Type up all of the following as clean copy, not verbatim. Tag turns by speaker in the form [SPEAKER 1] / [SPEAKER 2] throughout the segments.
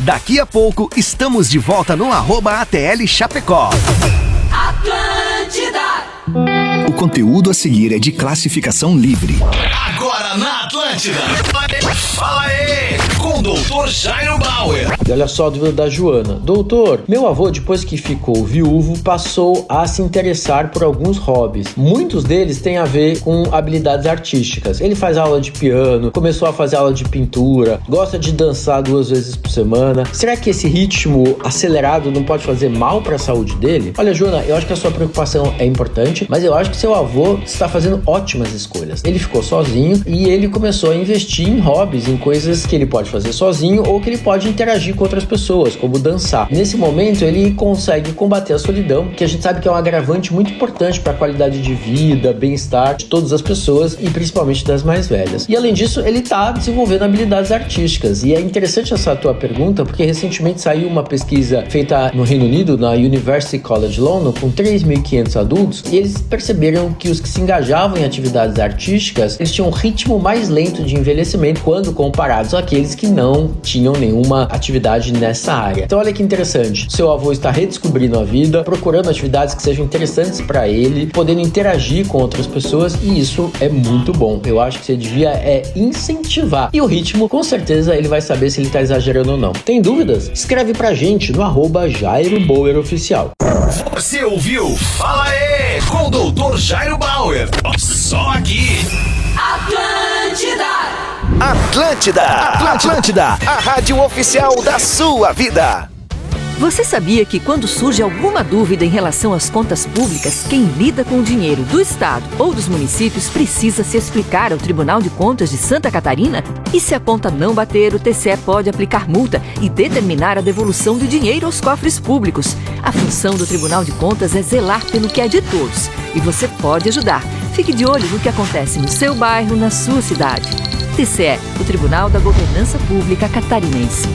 [SPEAKER 1] Daqui a pouco estamos de volta no @ATL Chapecó. O conteúdo a seguir é de classificação livre.
[SPEAKER 2] Agora na Atlântida. Fala aí, com o Dr. Jairo Bauer.
[SPEAKER 3] E olha só a dúvida da Joana. Doutor, meu avô, depois que ficou viúvo, passou a se interessar por alguns hobbies. Muitos deles têm a ver com habilidades artísticas. Ele faz aula de piano, começou a fazer aula de pintura, gosta de dançar 2 vezes por semana. Será que esse ritmo acelerado não pode fazer mal para a saúde dele? Olha, Joana, eu acho que a sua preocupação é importante, mas eu acho que seu avô está fazendo ótimas escolhas. Ele ficou sozinho e ele começou a investir em hobbies, em coisas que ele pode fazer sozinho ou que ele pode interagir com outras pessoas, como dançar. Nesse momento, ele consegue combater a solidão, que a gente sabe que é um agravante muito importante para a qualidade de vida, bem-estar de todas as pessoas e principalmente das mais velhas. E além disso, ele está desenvolvendo habilidades artísticas. E é interessante essa tua pergunta, porque recentemente saiu uma pesquisa feita no Reino Unido, na University College London, com 3.500 adultos, e eles perceberam que os que se engajavam em atividades artísticas, eles tinham um ritmo mais lento de envelhecimento quando comparados àqueles que não tinham nenhuma atividade nessa área. Então olha que interessante, seu avô está redescobrindo a vida, procurando atividades que sejam interessantes para ele, podendo interagir com outras pessoas, e isso é muito bom. Eu acho que você devia incentivar. E o ritmo, com certeza ele vai saber se ele está exagerando ou não. Tem dúvidas? Escreve pra gente no @Jairo Bauer Oficial.
[SPEAKER 2] Você ouviu? Fala aí, com o Dr. Jairo Bauer. Só aqui.
[SPEAKER 1] Atlântida, a rádio oficial da sua vida.
[SPEAKER 4] Você sabia que quando surge alguma dúvida em relação às contas públicas, quem lida com o dinheiro do Estado ou dos municípios precisa se explicar ao Tribunal de Contas de Santa Catarina? E se a conta não bater, o TCE pode aplicar multa e determinar a devolução do dinheiro aos cofres públicos. A função do Tribunal de Contas é zelar pelo que é de todos. E você pode ajudar. Fique de olho no que acontece no seu bairro, na sua cidade. TCE, o Tribunal da Governança Pública Catarinense.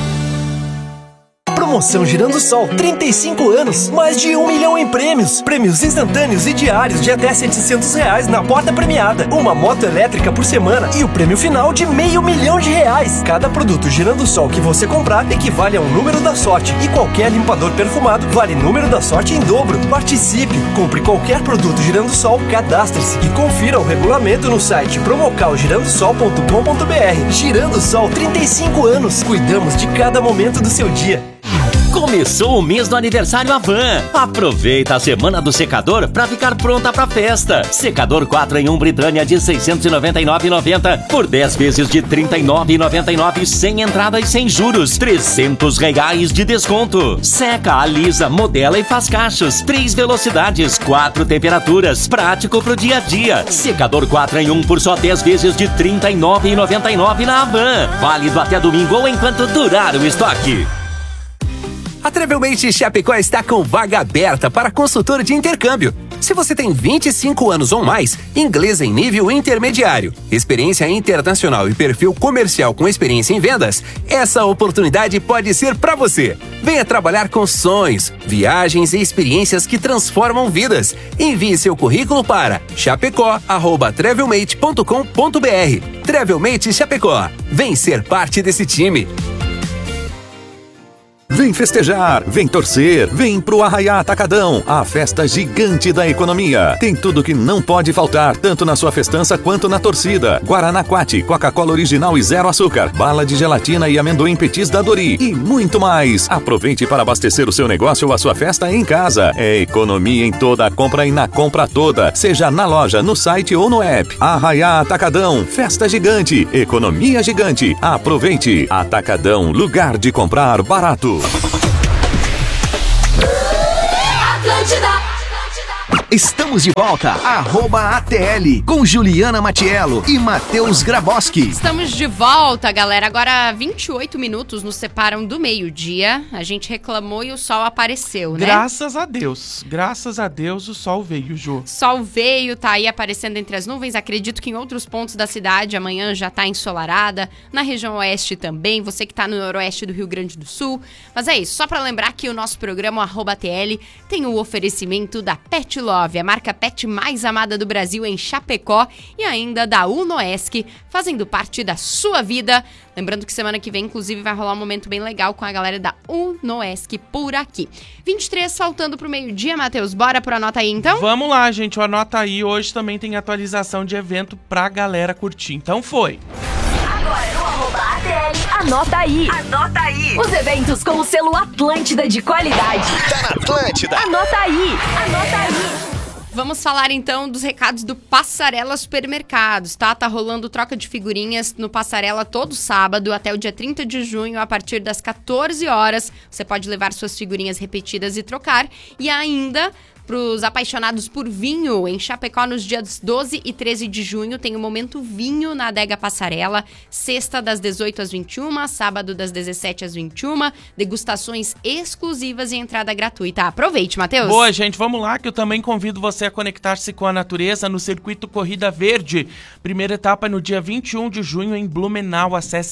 [SPEAKER 5] Promoção Girando Sol, 35 anos, mais de 1 milhão em prêmios. Prêmios instantâneos e diários de até R$700 na porta premiada. Uma moto elétrica por semana e o prêmio final de R$500 mil. Cada produto Girando Sol que você comprar equivale a um número da sorte. E qualquer limpador perfumado vale número da sorte em dobro. Participe, compre qualquer produto Girando Sol, cadastre-se e confira o regulamento no site promocalgirandosol.com.br. Girando Sol, 35 anos. Cuidamos de cada momento do seu dia.
[SPEAKER 6] Começou o mês do aniversário Havan. Aproveita a semana do secador para ficar pronta para festa. Secador 4 em 1 Britânia de R$ 699,90 por 10 vezes de R$ 39,99 sem entrada e sem juros. R$300 de desconto. Seca, alisa, modela e faz cachos. 3 velocidades, 4 temperaturas. Prático pro dia a dia. Secador 4 em 1 por só 10 vezes de R$ 39,99 na Havan. Válido até domingo ou enquanto durar o estoque.
[SPEAKER 7] A Travelmate Chapecó está com vaga aberta para consultor de intercâmbio. Se você tem 25 anos ou mais, inglês em nível intermediário, experiência internacional e perfil comercial com experiência em vendas, essa oportunidade pode ser para você. Venha trabalhar com sonhos, viagens e experiências que transformam vidas. Envie seu currículo para chapecó@travelmate.com.br. Travelmate Chapecó. Vem ser parte desse time.
[SPEAKER 1] Vem festejar, vem torcer, vem pro Arraiá Atacadão, a festa gigante da economia. Tem tudo que não pode faltar, tanto na sua festança quanto na torcida. Guaraná Quati, Coca-Cola original e zero açúcar, bala de gelatina e amendoim petis da Dori e muito mais. Aproveite para abastecer o seu negócio ou a sua festa em casa. É economia em toda a compra e na compra toda, seja na loja, no site ou no app. Arraiá Atacadão, festa gigante, economia gigante. Aproveite. Atacadão, lugar de comprar barato. Estamos de volta, @ATL, com Juliana Matiello e Matheus Graboski.
[SPEAKER 8] Estamos de volta, galera. Agora 28 minutos nos separam do meio-dia. A gente reclamou e o sol apareceu, né?
[SPEAKER 9] Graças a Deus o sol veio, Ju.
[SPEAKER 8] Sol veio, tá aí aparecendo entre as nuvens. Acredito que em outros pontos da cidade amanhã já tá ensolarada. Na região oeste também, você que tá no noroeste do Rio Grande do Sul. Mas é isso, só pra lembrar que o nosso programa, @ATL, tem o oferecimento da Pet Love. Love, a marca pet mais amada do Brasil em Chapecó, e ainda da Unoesc, fazendo parte da sua vida. Lembrando que semana que vem, inclusive, vai rolar um momento bem legal com a galera da Unoesc por aqui. 23 faltando pro meio-dia, Matheus. Bora pro Anota Aí, então?
[SPEAKER 9] Vamos lá, gente. O Anota Aí hoje também tem atualização de evento pra galera curtir. Então foi.
[SPEAKER 10] Agora no @ATL, Anota Aí. Anota Aí. Os eventos com o selo Atlântida de qualidade.
[SPEAKER 2] Tá na Atlântida.
[SPEAKER 10] Anota aí. Anota aí.
[SPEAKER 8] Vamos falar então dos recados do Passarela Supermercados, tá? Tá rolando troca de figurinhas no Passarela todo sábado até o dia 30 de junho, a partir das 14 horas. Você pode levar suas figurinhas repetidas e trocar. E ainda, para os apaixonados por vinho, em Chapecó, nos dias 12 e 13 de junho, tem o Momento Vinho na Adega Passarela. Sexta, das 18 às 21, sábado, das 17 às 21. Degustações exclusivas e entrada gratuita. Aproveite, Matheus.
[SPEAKER 9] Boa, gente, vamos lá, que eu também convido você a conectar-se com a natureza no Circuito Corrida Verde. Primeira etapa no dia 21 de junho em Blumenau. Acesse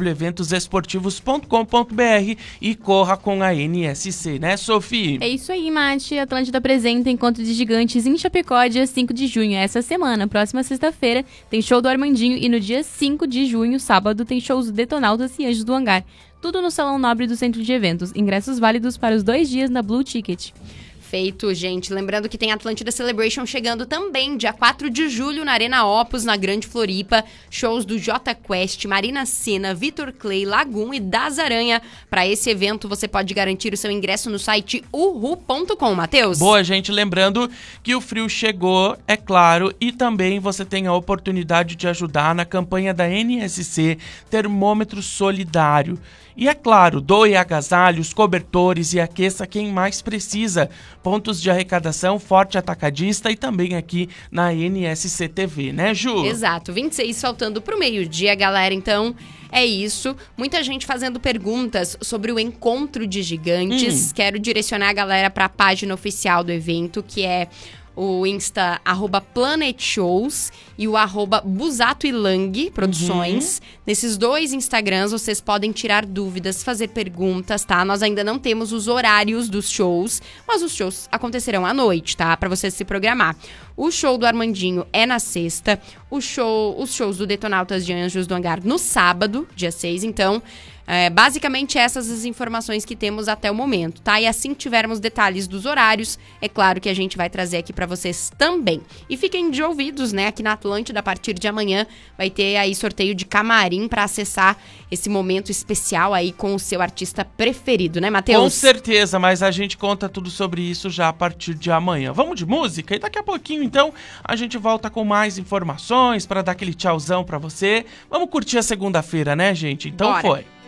[SPEAKER 9] kweventosesportivos.com.br e corra com a NSC, né, Sophie?
[SPEAKER 11] É isso aí, Mati. Atlântida apresenta Encontro de Gigantes em Chapecó, dia 5 de junho. Essa semana, próxima sexta-feira, tem show do Armandinho e no dia 5 de junho, sábado, tem shows do Detonautas e Anjos do Hangar. Tudo no Salão Nobre do Centro de Eventos. Ingressos válidos para os 2 dias na Blue Ticket.
[SPEAKER 8] Feito, gente. Lembrando que tem Atlântida Celebration chegando também, dia 4 de julho, na Arena Opus, na Grande Floripa. Shows do Jota Quest, Marina Sena, Vitor Clay, Lagoon e Das Aranha. Para esse evento, você pode garantir o seu ingresso no site uhu.com, Matheus.
[SPEAKER 9] Boa, gente. Lembrando que o frio chegou, é claro, e também você tem a oportunidade de ajudar na campanha da NSC Termômetro Solidário. E é claro, doe agasalhos, cobertores e aqueça quem mais precisa. Pontos de arrecadação, Forte Atacadista e também aqui na NSC TV, né, Ju?
[SPEAKER 8] Exato, 26 faltando pro meio-dia, galera. Então, é isso. Muita gente fazendo perguntas sobre o Encontro de Gigantes. Quero direcionar a galera para a página oficial do evento, que é o Insta @PlanetShows e o @BusatoIlang Produções. Nesses 2 Instagrams vocês podem tirar dúvidas, fazer perguntas, tá? Nós ainda não temos os horários dos shows, mas os shows acontecerão à noite, tá? Pra você se programar. O show do Armandinho é na sexta, os shows do Detonautas de Anjos do Hangar no sábado, dia 6, então... basicamente essas as informações que temos até o momento, tá? E assim que tivermos detalhes dos horários, é claro que a gente vai trazer aqui pra vocês também. E fiquem de ouvidos, né? Aqui na Atlântida, a partir de amanhã, vai ter aí sorteio de camarim pra acessar esse momento especial aí com o seu artista preferido, né, Matheus?
[SPEAKER 9] Com certeza, mas a gente conta tudo sobre isso já a partir de amanhã. Vamos de música? E daqui a pouquinho, então, a gente volta com mais informações pra dar aquele tchauzão pra você. Vamos curtir a segunda-feira, né, gente? Então
[SPEAKER 8] Bora.
[SPEAKER 9] Foi.